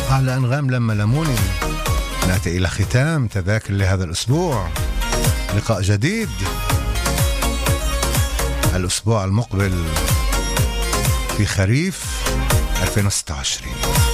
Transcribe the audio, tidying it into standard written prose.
على أنغام لما لموني. نأتي إلى ختام تذاكر لهذا الأسبوع. لقاء جديد الأسبوع المقبل في خريف 2026.